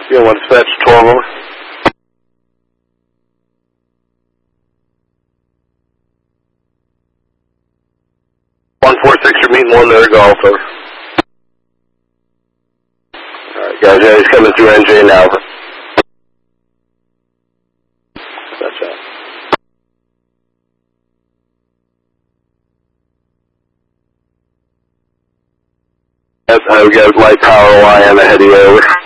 You want to dispatch 12 over? 146, you're meeting 1 there, golf over. Alright guys, yeah, he's coming through NJ now. That's it. We got light power YM ahead of you over.